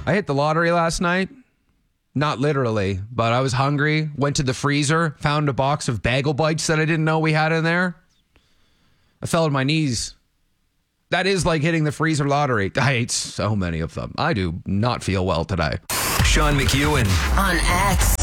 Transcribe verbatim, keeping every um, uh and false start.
I hit the lottery last night. Not literally, but I was hungry. Went to the freezer, found a box of Bagel Bites that I didn't know we had in there. I fell on my knees. That is like hitting the freezer lottery. I ate so many of them. I do not feel well today. Sean McEwen on X.